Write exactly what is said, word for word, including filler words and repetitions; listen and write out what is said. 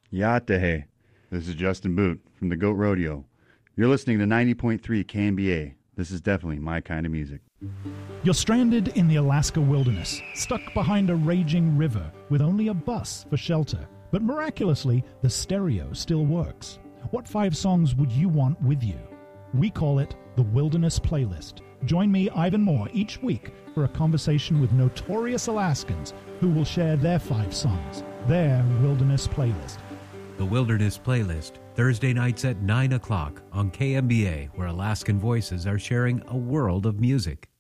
Yatehe. This is Justin Boot from the Goat Rodeo. You're listening to ninety point three K M B A. This is definitely my kind of music. You're stranded in the Alaska wilderness, stuck behind a raging river with only a bus for shelter. But miraculously, the stereo still works. What five songs would you want with you? We call it the Wilderness Playlist. Join me, Ivan Moore, each week for a conversation with notorious Alaskans who will share their five songs, their Wilderness Playlist. The Wilderness Playlist, Thursday nights at nine o'clock on K M B A, where Alaskan voices are sharing a world of music.